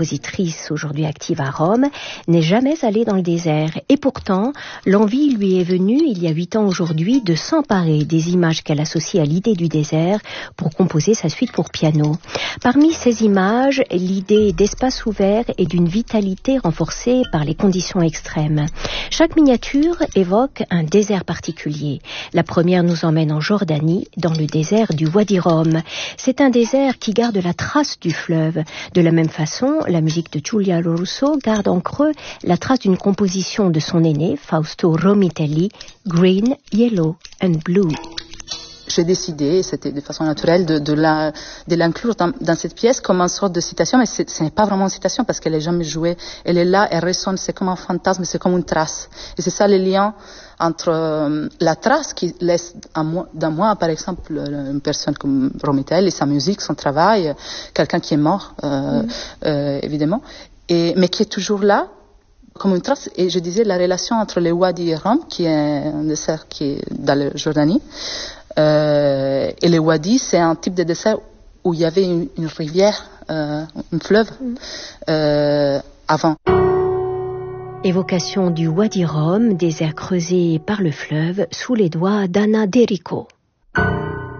compositrice aujourd'hui active à Rome, n'est jamais allée dans le désert. Et pourtant, l'envie lui est venue, il y a 8 ans aujourd'hui, de s'emparer des images qu'elle associe à l'idée du désert pour composer sa suite pour piano. Parmi ces images, l'idée d'espace ouvert et d'une vitalité renforcée par les conditions extrêmes. Chaque miniature évoque un désert particulier. La première nous emmène en Jordanie, dans le désert du Wadi Rum. C'est un désert qui garde la trace du fleuve. De la même façon, la musique de Giulia Lorusso garde en creux la trace d'une composition de son aîné, Fausto Romitelli, Green, Yellow and Blue. J'ai décidé, c'était de façon naturelle, de l'inclure dans cette pièce comme une sorte de citation, mais ce n'est pas vraiment une citation parce qu'elle n'est jamais jouée. Elle est là, elle résonne, c'est comme un fantasme, c'est comme une trace. Et c'est ça le lien entre la trace qui laisse dans moi, par exemple, une personne comme Romitelli et sa musique, son travail, quelqu'un qui est mort, évidemment, mais qui est toujours là, comme une trace. Et je disais la relation entre le Wadi Rum, qui est un désert qui est dans la Jordanie, et le Wadi, c'est un type de désert où il y avait une rivière, un fleuve, avant. Évocation du Wadi Rum, désert creusé par le fleuve, sous les doigts d'Anna D'Erico.